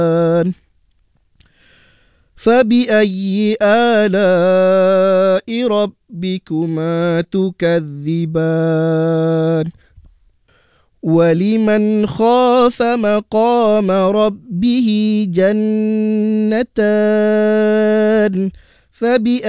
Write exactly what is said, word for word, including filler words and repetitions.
فبأي آلاء ربكما تكذبان ولمن خاف مقام ربه جنتان فبأي